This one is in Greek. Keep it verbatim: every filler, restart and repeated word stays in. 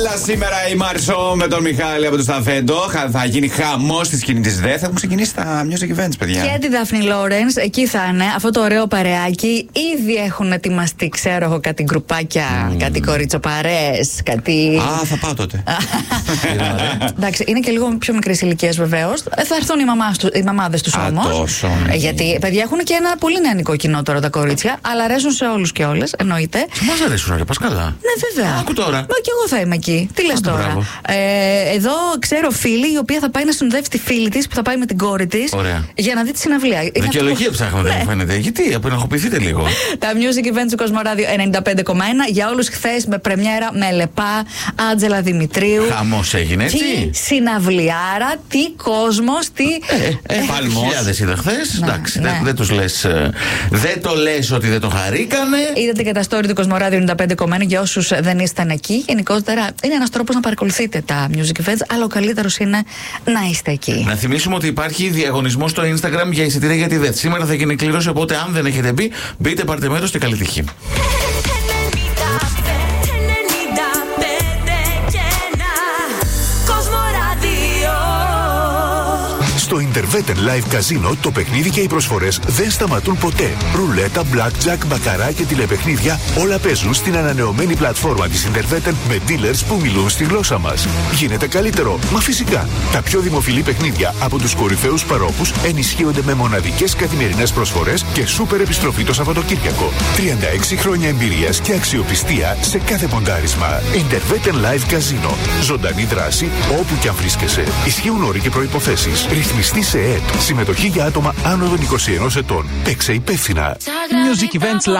Σήμερα η Μάρσο με τον Μιχάλη από το Σταφέντο. Θα γίνει χαμός στη σκηνή της ΔΕ. Θα έχουν ξεκινήσει τα music events, παιδιά. Και τη Δάφνη Λόρενς, εκεί θα είναι αυτό το ωραίο παρεάκι. Ήδη έχουν ετοιμαστεί, ξέρω εγώ, κάτι γκρουπάκια, mm. κάτι κοριτσοπαρές, κάτι. Α, θα πάω τότε. Εντάξει, είναι και λίγο πιο μικρές ηλικίες βεβαίως. Θα έρθουν οι, οι μαμάδες τους όμως. Γιατί παιδιά έχουν και ένα πολύ νεανικό κοινό τώρα τα κορίτσια, αλλά αρέσουν σε όλους και όλες, εννοείται. Σε εμάς αρέσουν, ρε, πας καλά. Ναι, βέβαια. Άκου τώρα. Μα και εγώ θα είμαι εκεί. Τι λες τώρα. Ε, εδώ ξέρω φίλη η οποία θα πάει να συνοδεύσει τη φίλη της που θα πάει με την κόρη της για να δει τη συναυλία. Δικαιολογία που... ψάχνετε, ναι. Μου φαίνεται. Γιατί, απενοχοποιηθείτε λίγο. Τα music events του Κοσμοράδιο ενενήντα πέντε κόμμα ένα για όλους χθες με πρεμιέρα με Λεπά, Άντζελα Δημητρίου. Χαμός έγινε, έτσι. Τι συναυλιάρα, τι κόσμος, τι. Ε, ε, πάλι χιλιάδες είδα χθες. Εντάξει, ναι. δεν, δεν τους λες. Δεν το λες ότι δεν το χαρήκανε. Είδατε και τα story του Κοσμοράδιο ενενήντα πέντε κόμμα ένα για όσους δεν ήσταν εκεί. Γενικότερα είναι ένας τρόπος να παρακολουθείτε τα music events, αλλά ο καλύτερος είναι να είστε εκεί. Να θυμίσουμε ότι υπάρχει διαγωνισμός στο Instagram για εισιτήρια για τη ΔΕΘ. Σήμερα θα γίνει κλήρωση, οπότε αν δεν έχετε μπει, μπείτε, πάρτε μέρος και καλή τύχη. Στο Interveter Live Casino το παιχνίδι και οι προσφορές δεν σταματούν ποτέ. Ρουλέτα, blackjack, μπακαρά και τηλεπαιχνίδια όλα παίζουν στην ανανεωμένη πλατφόρμα της Interveter με dealers που μιλούν στη γλώσσα μας. Γίνεται καλύτερο, μα φυσικά. Τα πιο δημοφιλή παιχνίδια από τους κορυφαίους παρόχους ενισχύονται με μοναδικές καθημερινές προσφορές και σούπερ επιστροφή το Σαββατοκύριακο. τριάντα έξι χρόνια εμπειρίας και αξιοπιστία σε κάθε ποντάρισμα. Interveter Live Casino. Ζωντανή δράση όπου και αν βρίσκεσαι. Ισχύουν όροι και προϋποθέσεις. Ρυθμιστή σε ΕΕΤ. Συμμετοχή για άτομα άνω των είκοσι ενός ετών. Παίξε υπεύθυνα. Music Events